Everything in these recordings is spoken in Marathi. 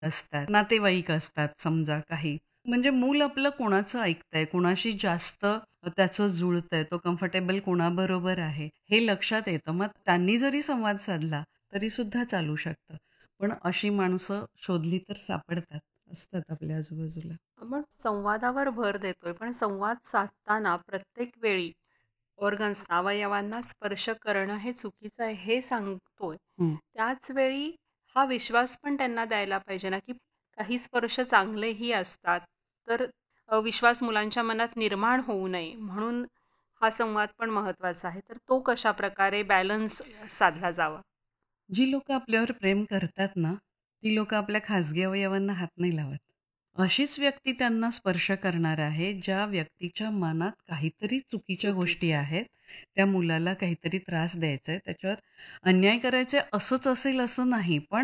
असतात, नातेवाईक असतात समजा काही. म्हणजे मूल आपलं कोणाचं ऐकतंय, कोणाशी जास्त त्याचं जुळतंय, तो कम्फर्टेबल कोणाबरोबर आहे, हे लक्षात येतं. मग त्यांनी जरी संवाद साधला, तरी सुद्धा चालू शकतं. पण अशी माणसं शोधली तर सापडतात, असतात आपल्या आजूबाजूला. आपण संवादावर भर देतोय, पण संवाद साधताना प्रत्येक वेळी ऑर्गन्स, अवयवांना स्पर्श करणं हे चुकीचं आहे हे सांगतोय. हं. त्याच वेळी हा विश्वास पण त्यांना द्यायला पाहिजे ना, की काही स्पर्श चांगलेही असतात. तर विश्वास मुलांच्या मनात निर्माण होऊ नये म्हणून हा संवाद पण महत्त्वाचा आहे. तर तो कशाप्रकारे बॅलन्स साधला जावा? जी लोकं आपल्यावर प्रेम करतात ना, ती लोकं आपल्या खाजगी अवयवांना हात नाही लावत. अशीच व्यक्ती त्यांना स्पर्श करणार आहे, ज्या व्यक्तीच्या मनात काहीतरी चुकीच्या गोष्टी चुकीचं. आहेत. त्या मुलाला काहीतरी त्रास द्यायचा आहे, त्याच्यावर अन्याय करायचा आहे असंच असेल असं नाही. पण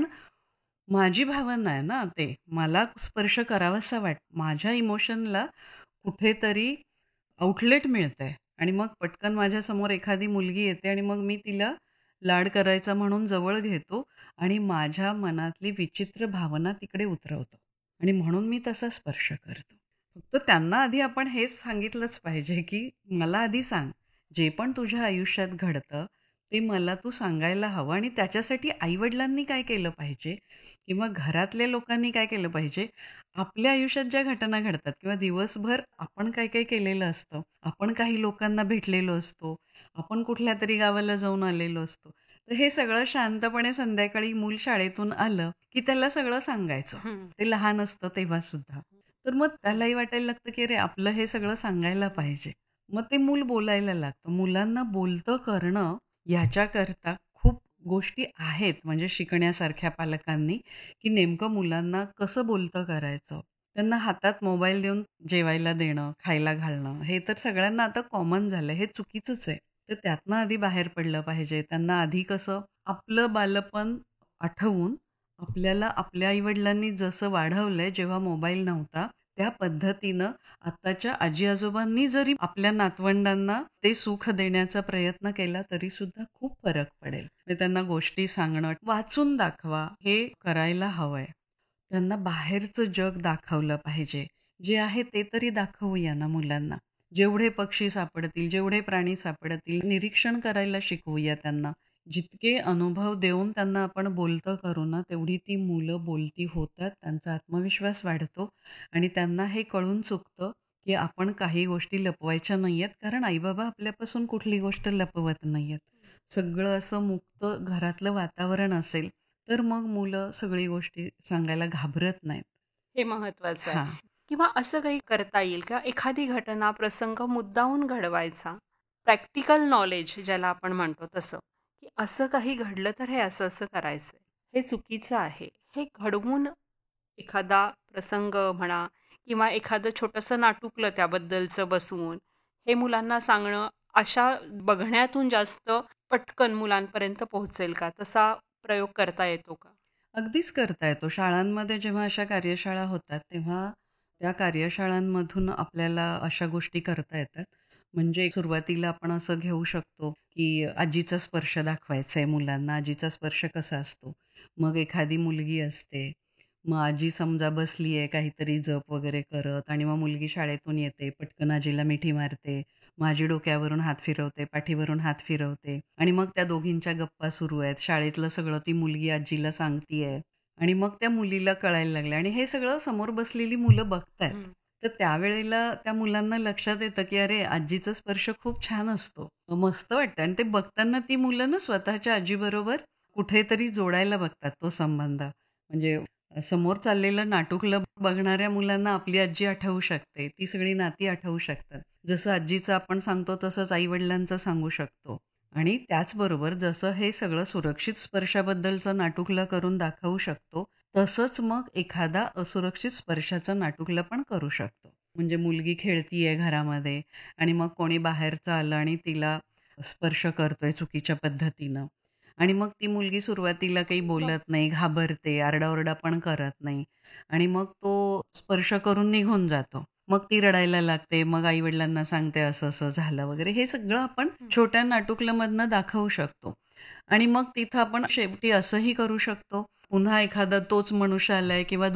माझी भावना आहे ना ते. मला स्पर्श करावासा माझ्या इमोशनला कुठेतरी आउटलेट मिळतंय आणि मग पटकन माझ्यासमोर एखादी मुलगी येते आणि मग मी तिला लाड करायचा म्हणून जवळ घेतो आणि माझ्या मनातली विचित्र भावना तिकडे उतरवतो आणि म्हणून मी तसा स्पर्श करतो. फक्त त्यांना आधी आपण हेच सांगितलंच पाहिजे, की मला आधी सांग, जे पण तुझ्या आयुष्यात घडतं, ते मला तू सांगायला हवं आणि त्याच्यासाठी आई-वडिलांनी काय केलं पाहिजे किंवा घरातल्या लोकांनी काय केलं पाहिजे, आपल्या आयुष्यात ज्या घटना घडतात किंवा दिवसभर आपण काय-काय केलेलं असतं. आपण काही लोकांना भेटलेलो असतो. आपण कुठल्यातरी गावाला जाऊन आलेलो असतो. तर हे सगळं शांतपणे संध्याकाळी मूल शाळेतून आलं, की त्याला सगळं सांगायचं. हं. ते लहान असतं तेव्हासुद्धा. तर मग त्यालाही वाटायला लागतं, की अरे आपलं हे सगळं सांगायला पाहिजे. मग ते मूल बोलायला लागतं. मुलांना बोलतं करणं याच्याकरता खूप गोष्टी आहेत म्हणजे शिकण्यासारख्या पालकांनी, की नेमकं मुलांना कसं बोलतं करायचं. त्यांना हातात मोबाईल देऊन जेवायला देणं, खायला घालणं, हे तर सगळ्यांना आता कॉमन झालंय. हे चुकीचंच आहे. तर त्यातनं आधी बाहेर पडलं पाहिजे. त्यांना आधी कसं आपलं बालपण आठवून आपल्याला आपल्या आई-वडिलांनी जसं वाढवलंय जेव्हा मोबाईल नव्हता, त्या पद्धतीनं आत्ताच्या आजी-आजोबांनी जरी आपल्या नातवंडांना ते सुख देण्याचा प्रयत्न केला, तरी सुद्धा खूप फरक पडेल. म्हणजे त्यांना गोष्टी सांगणं, वाचून दाखवा, हे करायला हवंय. त्यांना बाहेरचं जग दाखवलं पाहिजे. जे आहे ते तरी दाखवूया ना मुलांना. जेवढे पक्षी सापडतील, जेवढे प्राणी सापडतील, निरीक्षण करायला शिकवूया त्यांना. जितके अनुभव देऊन त्यांना आपण बोलतं करू ना, तेवढी ती मुलं बोलती होतात. त्यांचा आत्मविश्वास वाढतो आणि त्यांना हे कळून चुकतं, की आपण काही गोष्टी लपवायच्या नाहीयेत. कारण आई-बाबा आपल्यापासून कुठली गोष्ट लपवत नाहीयेत. सगळं असं मुक्त घरातलं वातावरण असेल, तर मग मुलं सगळी गोष्टी सांगायला घाबरत नाहीत. हे महत्वाचं आहे. हां. किंवा असं काही करता येईल का एखादी घटना, प्रसंग मुद्दामून घडवायचा. प्रॅक्टिकल नॉलेज ज्याला आपण म्हणतो तसं, की असं काही घडलं तर हे असं-असं करायचंय. हे चुकीचं आहे. हे घडवून एखादा प्रसंग म्हणा किंवा एखादं छोटंसं नाटुकलं त्याबद्दलचं बसवून, हे मुलांना सांगणं अशा बघण्यातून जास्त पटकन मुलांपर्यंत पोहोचेल का? तसा प्रयोग करता येतो का? अगदीच करता येतो. शाळांमध्ये जेव्हा अशा कार्यशाळा होतात, तेव्हा त्या कार्यशाळांमधून आपल्याला अशा गोष्टी करता येतात. म्हणजे सुरुवातीला आपण असं घेऊ शकतो, की आजीचा स्पर्श दाखवायचा आहे मुलांना. आजीचा स्पर्श कसा असतो? मग एखादी मुलगी असते. मग आजी समजा बसली आहे काहीतरी जप वगैरे करत आणि मग मुलगी शाळेतून येते, पटकन आजीला मिठी मारते. माझी डोक्यावरून हात फिरवते, पाठीवरून हात फिरवते आणि मग त्या दोघींच्या गप्पा सुरू आहेत. शाळेतलं सगळं ती मुलगी आजीला सांगतीये आणि मग त्या मुलीला कळायला लागलं आणि हे सगळं समोर बसलेली मुलं बघतायत. हं. तर त्यावेळेला त्या मुलांना लक्षात येतं, की अरे आजीचा स्पर्श खूप छान असतो. मस्त वाटतं आणि ते बघताना ती मुलं ना स्वतःच्या आजीबरोबर कुठेतरी जोडायला बघतात तो संबंध. म्हणजे समोर चाललेलं नाटुकलं बघणाऱ्या मुलांना आपली आजी आठवू शकते. ती सगळी नाती आठवू शकतात. जसं आजीचं आपण सांगतो तसंच आई-वडिलांचं सांगू शकतो. आणि त्याचबरोबर जसं हे सगळं सुरक्षित स्पर्शाबद्दलचं नाटुकलं करून दाखवू शकतो, तसंच मग एखादा असुरक्षित स्पर्शाचं नाटुकलं पण करू शकतो. म्हणजे मुलगी खेळतीये घरामध्ये आणि मग कोणी बाहेरचं आलं आणि तिला स्पर्श करतोय चुकीच्या पद्धतीनं आणि मग ती मुलगी सुरुवातीला काही बोलत नाही, घाबरते, आरडाओरडा पण करत नाही आणि मग तो स्पर्श करून निघून जातो. मग ती रडायला लागते. मग आई-वडिलांना सांगते, असं-असं झालं वगैरे. हे सगळं आपण हं. छोट्या नाटुकल्यामधनं दाखवू शकतो. आणि मग तिथं आपण शेवटी असंही करू शकतो, पुन्हा एखादा तोच मनुष्य आलाय किंवा